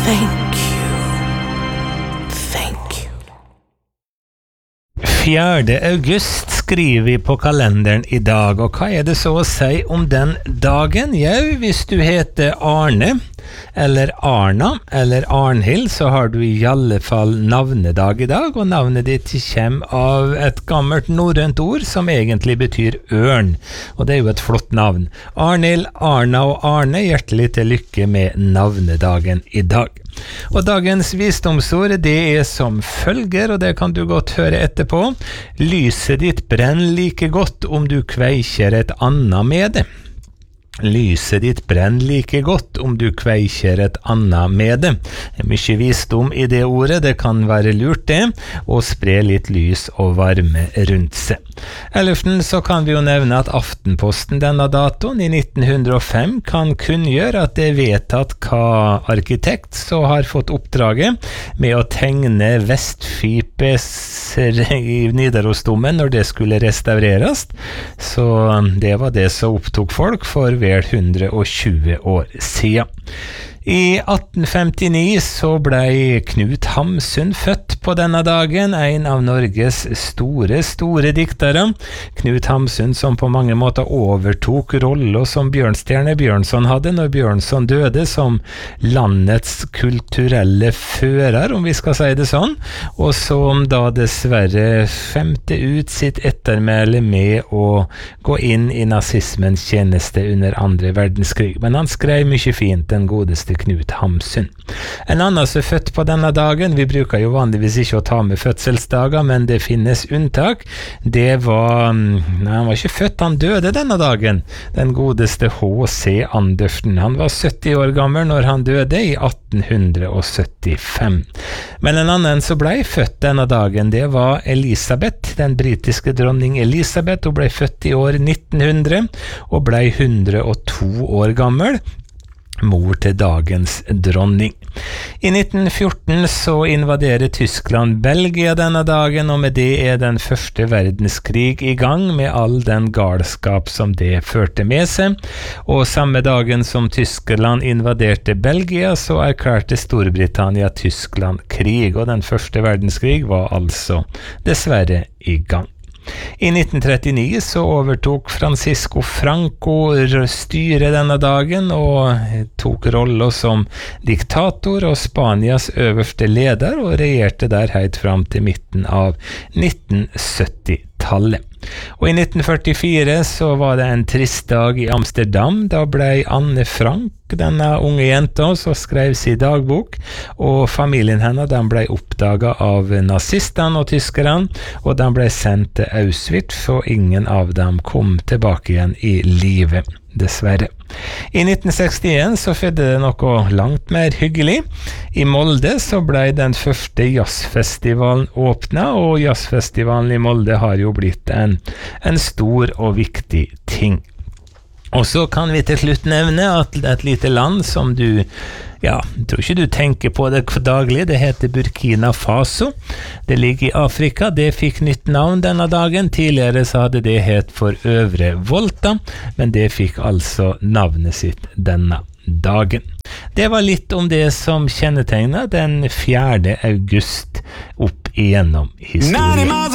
Thank you. Thank you. 4. august skriver vi på kalenderen I dag, og hva det så å si om den dagen? Jau, hvis du heter Arne, eller Arna, eller Arnhild, så har du I alle fall navnedag I dag, og navnet ditt kommer av et gammelt norrønt ord som egentlig betyr ørn, og det jo et flott navn. Arnhild, Arna og Arne, hjertelig til lykke med navnedagen I dag. Og dagens visdomsord, det som følger, og det kan du godt høre etterpå. Lyset ditt brenner like godt om du kveikjer et annet med det. Lyset ditt brenner like godt om du kveikjer et annet med det. Det mye visdom I det ordet, det kan være lurt det, å spre litt lys og varme rundt seg. 11. så kan vi jo nevne at Aftenposten denne datoen I 1905 kan kunngjøre at det vedtatt hva arkitekt så har fått oppdraget med å tegne Vestfipes I Nidarosdomen når det skulle restaureres. Så det var det som opptok folk for vel 120 år siden. I 1859 så ble Knut Hamsun født på denne dagen, en av Norges store diktere. Knut Hamsun som på mange måter overtok rollen som Bjørnstjerne Bjørnson hadde når Bjørnson døde som landets kulturelle fører, om vi skal si det sånn, og som da dessverre femte ut sitt ettermæle med å gå inn I nazismens tjeneste under andre verdenskrig. Men han skrev mye fint, den godeste Knut Hamsun. En annen som født på denne dagen, vi bruker jo vanligvis ikke å ta med fødselsdager, men det finnes unntak. Det var, han var ikke født, han døde denne dagen. Den godeste H.C. Andersen. Han var 70 år gammel når han døde I 1875. Men en annen som ble født denne dagen, det var Elisabeth, den britiske dronning Elisabeth. Hun ble født I år 1900 og ble 102 år gammel. Mor til dagens dronning. I 1914 så invaderer Tyskland Belgia denne dagen, og med det den første verdenskrig I gang med all den galskap som det førte med seg. Og samme dagen som Tyskland invaderte Belgia, så erklærte Storbritannia Tyskland krig, og den første verdenskrig var altså dessverre I gang. I 1939 så overtok Francisco Franco styret denne dagen og tok rollen som diktator og Spanias øverste leder og regjerte der helt fram til midten av 1970-tallet. Og I 1944 så var det en trist dag I Amsterdam. Da ble Anne Frank, denne unge jenta, som skrev sin dagbok, og familien henne, den ble oppdaget av nazistene og tyskerne, og den ble sendt til Auschwitz, så ingen av dem kom tilbake igjen I livet, dessverre. I 1961 så fødde det noe langt mer hyggelig. I Molde så ble den første jazzfestivalen åpnet, og jazzfestivalen I Molde har jo blitt en stor og viktig ting. Og så kan vi til slutt nevne at et lite land som du, tror ikke du tenker på det daglig, det heter Burkina Faso. Det ligger I Afrika, det fikk nytt navn denne dagen. Tidligere så hadde det hett for Øvre Volta, men det fikk altså navnet sitt denne dagen. Det var litt om det som kjennetegnet den 4. august opp igjennom historien.